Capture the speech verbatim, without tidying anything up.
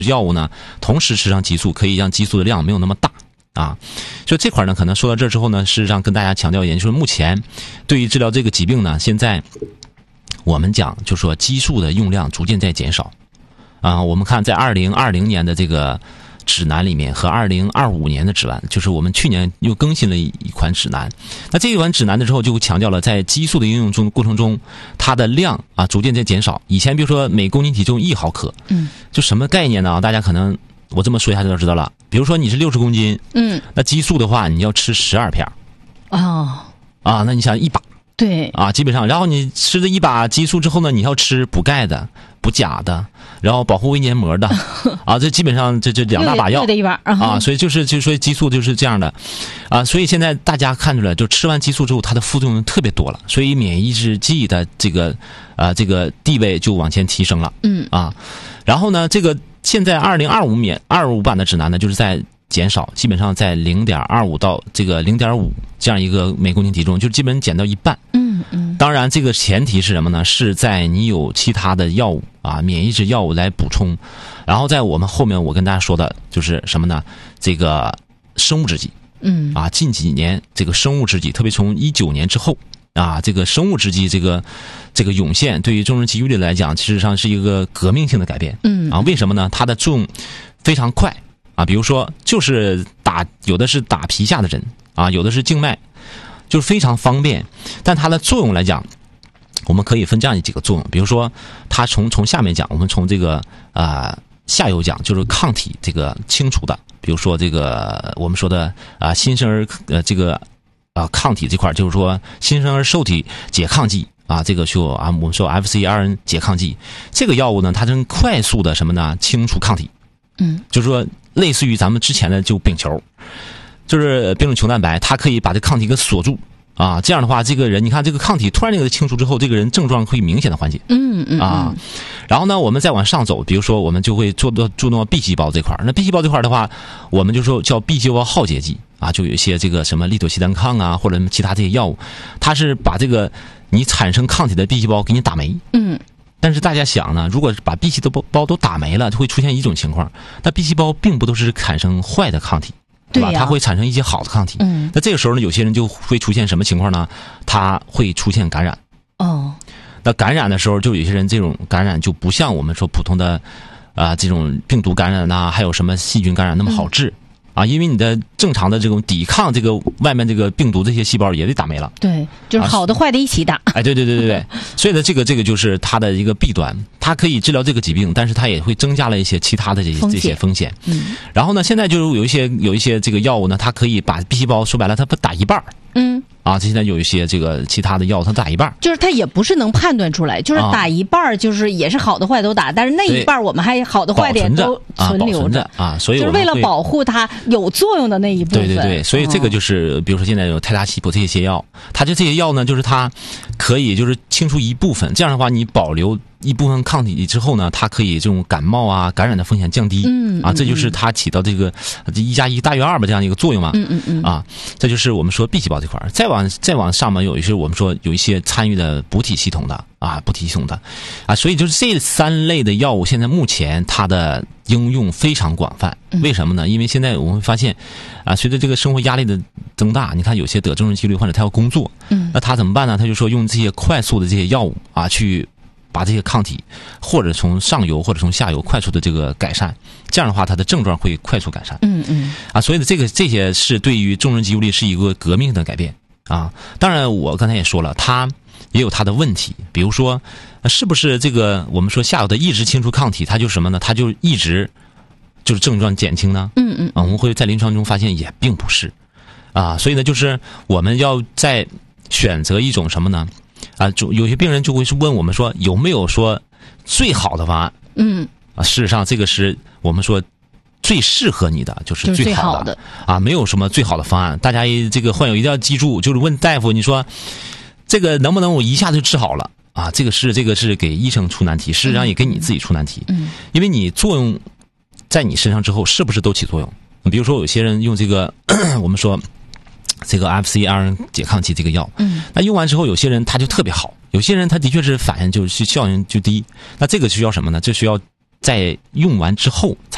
药物呢，同时吃上激素，可以让激素的量没有那么大啊。所以这块呢，可能说到这之后呢，事实上跟大家强调一点，就是目前对于治疗这个疾病呢，现在我们讲就说激素的用量逐渐在减少啊。我们看在二零二零年的这个指南里面和二零二五年的指南，就是我们去年又更新了一款指南。那这一款指南的时候就强调了，在激素的应用中过程中，它的量啊逐渐在减少。以前比如说每公斤体重一毫克，嗯，就什么概念呢？大家可能我这么说一下就知道了。比如说你是六十公斤，嗯，那激素的话你要吃十二片，哦，啊，那你想一把。 对啊，基本上，然后你吃了一把激素之后呢，你要吃补钙的、补钾的，然后保护微黏膜的，啊，这基本上这这两大把药一把啊，所以就是就是说激素就是这样的，啊，所以现在大家看出来，就吃完激素之后，它的副作用特别多了，所以免疫抑制剂的这个啊这个地位就往前提升了，嗯啊，然后呢，这个现在二零二五免二五版的指南呢，就是在减少，基本上在零点二五到这个零点五这样一个每公斤体重，就基本减到一半。嗯嗯。当然，这个前提是什么呢？是在你有其他的药物啊，免疫抑制药物来补充。然后在我们后面我跟大家说的就是什么呢？这个生物制剂。嗯。啊，近几年这个生物制剂，特别从一九年之后啊，这个生物制剂这个这个涌现，对于中日肌瘤来讲，其实上是一个革命性的改变。嗯。啊，为什么呢？它的作用非常快。啊，比如说，就是打有的是打皮下的针啊，有的是静脉，就是非常方便。但它的作用来讲，我们可以分这样几个作用。比如说，它从从下面讲，我们从这个啊、呃、下游讲，就是抗体这个清除的。比如说这个我们说的啊、呃、新生儿呃这个啊、呃、抗体这块，就是说新生儿受体拮抗剂啊，这个就啊我们说 F C R N 拮抗剂，这个药物呢，它能快速的什么呢？清除抗体。嗯，就是说。类似于咱们之前的就丙球，就是标准球蛋白，它可以把这抗体给锁住啊。这样的话，这个人你看这个抗体突然那个清除之后，这个人症状会明显的缓解。嗯嗯啊。然后呢，我们再往上走，比如说我们就会做到注重到 B 细胞这块。那 B 细胞这块的话，我们就说叫 B 细胞耗解剂啊，就有一些这个什么利妥昔单抗啊，或者其他这些药物，它是把这个你产生抗体的 B 细胞给你打没。嗯。但是大家想呢，如果把 B 细胞都打没了，就会出现一种情况，那 B 细胞并不都是产生坏的抗体，对吧？对啊、它会产生一些好的抗体。嗯。那这个时候呢，有些人就会出现什么情况呢？他会出现感染。哦。那感染的时候，就有些人这种感染就不像我们说普通的啊、呃、这种病毒感染呐、啊，还有什么细菌感染那么好治。嗯啊，因为你的正常的这种抵抗这个外面这个病毒这些细胞也得打没了， 对，就是好的坏的一起打。 哎，对对对对对，所以呢，这个这个就是它的一个弊端，它可以治疗这个疾病，但是它也会增加了一些其他的这些这些风险。嗯，然后呢，现在就是有一些有一些这个药物呢，它可以把 B 细胞说白了，它不打一半。嗯。啊，现在有一些这个其他的药，它打一半， 就是它也不是能判断出来，就是打一半，就是也是好的坏都打，但是那一半我们还好的坏的也都存留着啊，所以就是为了保护它有作用的那一部分。 对对对，所以这个就是，嗯、比如说现在有泰达西普这些药，它就这些药呢，就是它可以就是清除一部分，这样的话你保留一部分抗体之后呢，它可以这种感冒啊、感染的风险降低。嗯啊，这就是它起到这个一加一大于二吧这样一个作用嘛。嗯嗯嗯啊，这就是我们说 B 细胞这块。再往再往上面有一些我们说有一些参与的补体系统的啊，补体系统的啊，所以就是这三类的药物现在目前它的应用非常广泛。为什么呢？因为现在我们会发现啊，随着这个生活压力的增大，你看有些得中日肌瘤患者他要工作，嗯，那他怎么办呢？他就说用这些快速的这些药物啊去。把这些抗体或者从上游或者从下游快速的这个改善，这样的话它的症状会快速改善。嗯嗯啊，所以这个这些是对于重症肌瘤是一个革命的改变啊。当然我刚才也说了，它也有它的问题，比如说是不是这个我们说下游的一直清除抗体，它就什么呢？它就一直就是症状减轻呢？嗯嗯啊，我们会在临床中发现也并不是啊，所以呢，就是我们要在选择一种什么呢？啊，就有些病人就会问我们说，有没有说最好的方案？嗯，啊，事实上这个是我们说最适合你的，就是最好的，好的啊，没有什么最好的方案。大家这个患友一定要记住，就是问大夫，你说这个能不能我一下就治好了啊？这个是这个是给医生出难题，事实上也给你自己出难题。嗯，因为你作用在你身上之后，是不是都起作用？比如说有些人用这个，我们说。这个 F C R N 拮抗剂这个药，嗯，那用完之后，有些人他就特别好，有些人他的确是反应就是效应就低，那这个需要什么呢？这需要在用完之后才